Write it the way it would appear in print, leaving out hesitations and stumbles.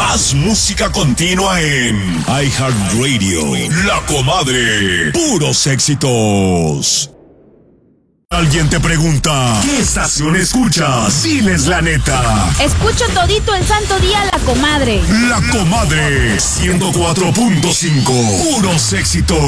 Más música continua en iHeartRadio. La Comadre. Puros éxitos. Alguien te pregunta, ¿qué estación escuchas? Diles la neta. Escucho todito el santo día La Comadre. La Comadre 104.5. Puros éxitos.